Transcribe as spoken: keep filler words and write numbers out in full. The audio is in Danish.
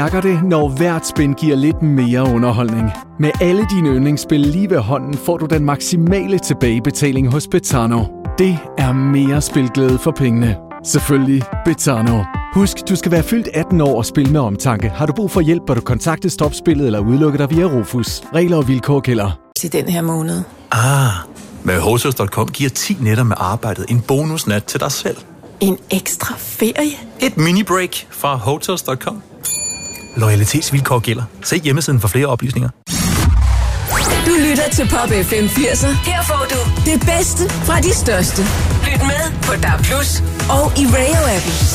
Mærker det, når hvert spin giver lidt mere underholdning. Med alle dine yndlingsspil lige ved hånden, får du den maksimale tilbagebetaling hos Betano. Det er mere spilglæde for pengene. Selvfølgelig Betano. Husk, du skal være fyldt atten år og spille med omtanke. Har du brug for hjælp, bør du kontakte Stopspillet eller udelukke dig via Rufus. Regler og vilkår gælder. Til den her måned. Ah, med Hotels punktum com giver ti nætter med arbejdet en bonusnat til dig selv. En ekstra ferie? Et mini-break fra Hotels punktum com. Loyalitetsvilkår gælder. Se hjemmesiden for flere oplysninger. Du lytter til Pop F M firserne. Her får du det bedste fra de største. Lyt med på D A B plus og i Radio-appen.